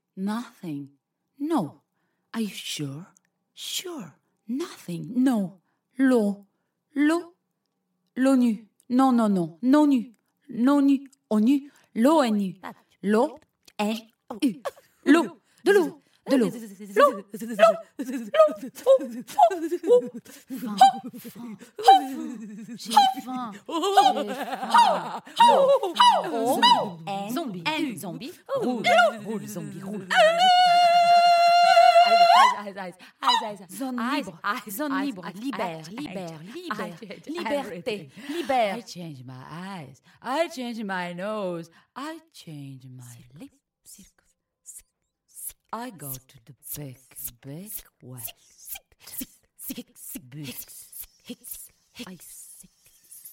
Nothing. No. Are you sure? Sure. Nothing. No. L'eau. L'eau. L'eau nue. Non, non, non. Non nu. Non nu. Au nu. L'eau est nue. L'eau est nue. L'eau. De l'eau. De l'eau. L'eau. J'ai faim. Zombie. Zombie. Roule. Roule, zombie. Roule. Zone libre. Zone libre. Libère. Libère. Libère. Liberté. Libère. I change my eyes. I change my nose. I change my lips. I go to the big west. Big.